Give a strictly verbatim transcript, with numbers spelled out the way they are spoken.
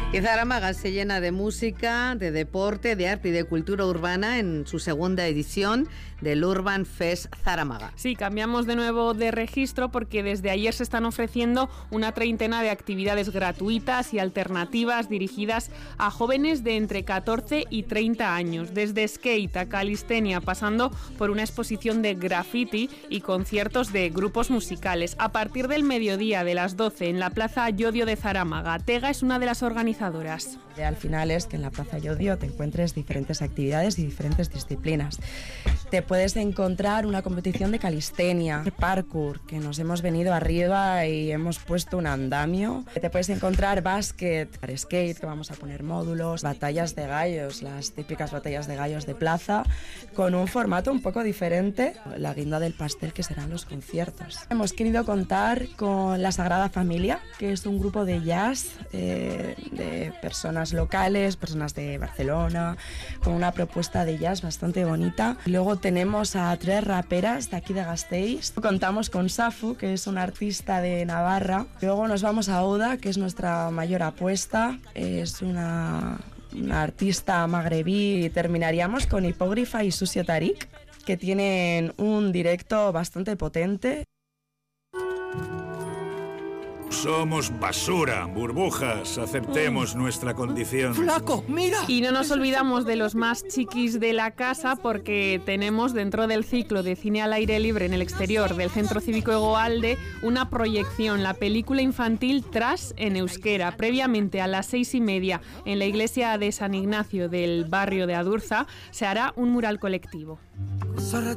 Y Zaramaga se llena de música, de deporte, de arte y de cultura urbana en su segunda edición del Urban Fest Zaramaga. Sí, cambiamos de nuevo de registro porque desde ayer se están ofreciendo una treintena de actividades gratuitas y alternativas dirigidas a jóvenes de entre catorce y treinta años, desde skate a calistenia, pasando por una exposición de graffiti y conciertos de grupos musicales. A partir del mediodía de las doce en la Plaza Llodio de Zaramaga, Tega es una de las organizadoras. Al final es que en la Plaza Llodio te encuentres diferentes actividades y diferentes disciplinas. Te puedes encontrar una competición de calistenia, parkour, que nos hemos venido arriba y hemos puesto un andamio. Te puedes encontrar básquet, skate, que vamos a poner módulos, batallas de gallos, las típicas batallas de gallos de plaza, con un formato un poco diferente, la guinda del pastel que serán los conciertos. Hemos querido contar con la Sagrada Familia, que es un grupo de jazz, eh, de personas locales, personas de Barcelona, con una propuesta de jazz bastante bonita. Luego tenemos a tres raperas de aquí de Gasteiz. Contamos con Safu, que es una artista de Navarra. Luego nos vamos a Oda, que es nuestra mayor apuesta. Es una, una artista magrebí. Y terminaríamos con Hipógrifa y Susio Tarik, que tienen un directo bastante potente. Somos basura, burbujas, aceptemos oh. nuestra condición. ¡Flaco, mira! Y no nos olvidamos de los más chiquis de la casa porque tenemos dentro del ciclo de cine al aire libre en el exterior del Centro Cívico Egoalde una proyección, la película infantil Tras en euskera. Previamente a las seis y media en la iglesia de San Ignacio del barrio de Adurza se hará un mural colectivo.